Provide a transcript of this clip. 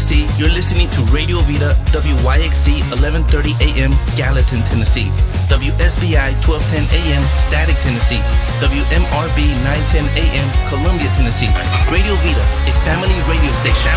Tennessee, you're listening to Radio Vida, WYXC 1130 AM, Gallatin, Tennessee. WSBI 1210 AM, Static, Tennessee. WMRB 910 AM, Columbia, Tennessee. Radio Vida, a family radio station.